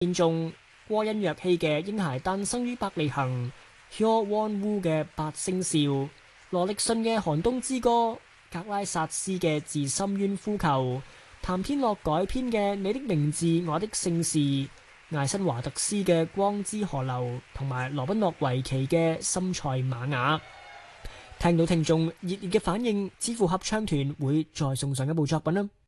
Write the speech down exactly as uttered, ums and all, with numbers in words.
片中郭恩若希嘅嬰孩誕生於伯利恆，Hyo Won-woo嘅八聲笑，羅力遜嘅寒冬之歌，格拉薩斯嘅自深淵呼求，譚天樂改編嘅你的名字我的姓氏，艾辛華特斯嘅光之河流，同埋羅賓諾維奇嘅深塞瑪雅。聽到聽眾熱烈嘅反應，似乎合唱團會再送上一部作品啦。